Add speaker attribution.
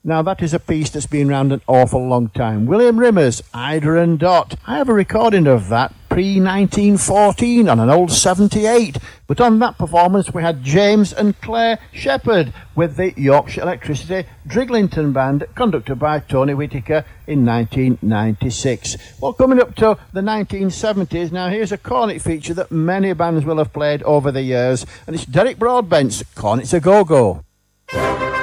Speaker 1: Now that is a piece that's been around an awful long time. William Rimmer's Ida and Dot. I have a recording of that pre-1914 on an old 78. But on that performance we had James and Claire Shepherd with the Yorkshire Electricity Driglington Band, conducted by Tony Whittaker in 1996. Well, coming up to the 1970s, now here's a cornet feature that many bands will have played over the years, and it's Derek Broadbent's Cornet's a Go-Go.